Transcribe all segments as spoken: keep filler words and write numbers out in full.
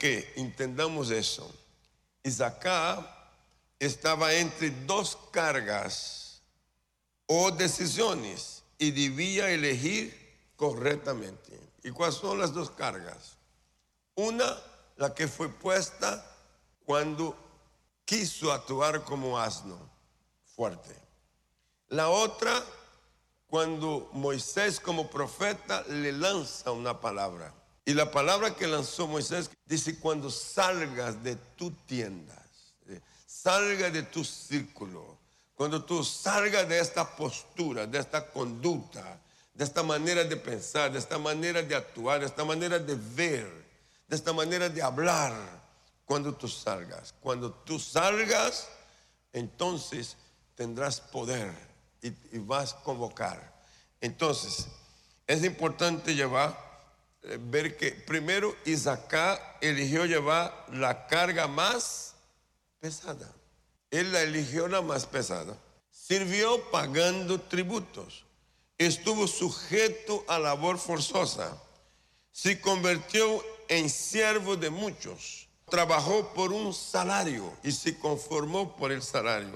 que entendamos eso. Isaacar estaba entre dos cargas o decisiones y debía elegir correctamente. ¿Y cuáles son las dos cargas? Una, la que fue puesta cuando quiso actuar como asno fuerte. La otra, cuando Moisés como profeta le lanza una palabra. Y la palabra que lanzó Moisés dice: cuando salgas de tu tienda, salga de tu círculo, cuando tú salgas de esta postura, de esta conducta, de esta manera de pensar, de esta manera de actuar, de esta manera de ver, de esta manera de hablar, cuando tú salgas. Cuando tú salgas, entonces tendrás poder y, y vas a convocar. Entonces, es importante llevar, eh, ver que primero Isaacar eligió llevar la carga más pesada. Él la eligió la más pesada. Sirvió pagando tributos. Estuvo sujeto a labor forzosa. Se convirtió en siervo de muchos. Trabajó por un salario y se conformó por el salario.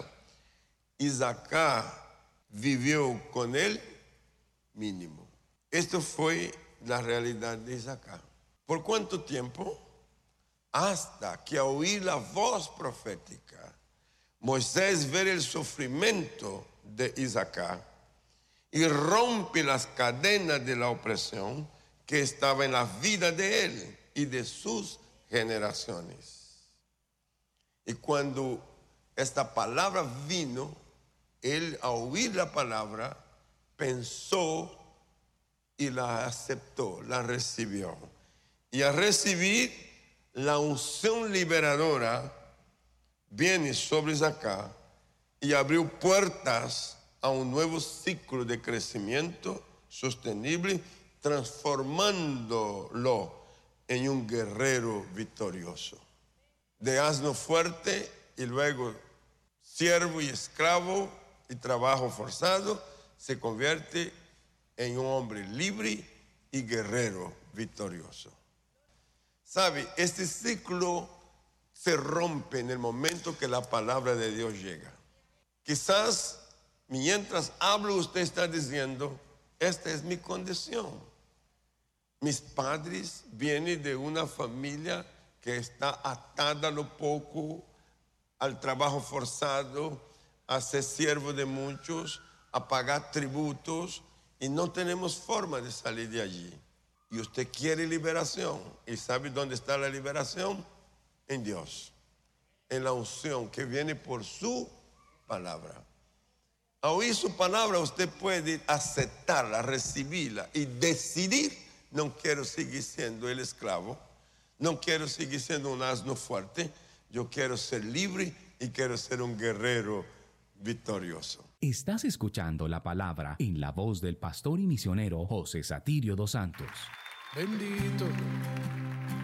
Isaacar vivió con el mínimo. Esto fue la realidad de Isaacar. ¿Por cuánto tiempo? Hasta que al oír la voz profética, Moisés ve el sufrimiento de Isaacar y rompe las cadenas de la opresión que estaba en la vida de él y de sus generaciones. Y cuando esta palabra vino, él al oír la palabra pensó y la aceptó, la recibió. Y al recibir, la unción liberadora viene sobre Isaacar y abrió puertas a un nuevo ciclo de crecimiento sostenible, transformándolo en un guerrero victorioso. De asno fuerte y luego siervo y esclavo y trabajo forzado, se convierte en un hombre libre y guerrero victorioso. ¿Sabe? Este ciclo se rompe en el momento que la palabra de Dios llega. Quizás mientras hablo usted está diciendo: esta es mi condición. Mis padres vienen de una familia que está atada a lo poco, al trabajo forzado, a ser siervo de muchos, a pagar tributos, y no tenemos forma de salir de allí. Y usted quiere liberación. ¿Y sabe dónde está la liberación? En Dios, en la unción que viene por su palabra. Al oír su palabra, usted puede aceptarla, recibirla y decidir: no quiero seguir siendo el esclavo, no quiero seguir siendo un asno fuerte, yo quiero ser libre y quiero ser un guerrero victorioso. Estás escuchando la palabra en la voz del pastor y misionero José Satirio dos Santos. Bendito